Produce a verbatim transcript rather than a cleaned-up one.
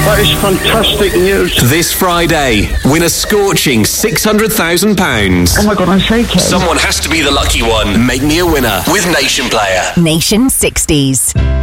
That is fantastic news. This Friday, win a scorching six hundred thousand pounds. Oh my God, I'm shaking. Someone has to be the lucky one. Make me a winner with Nation Player. Nation sixties.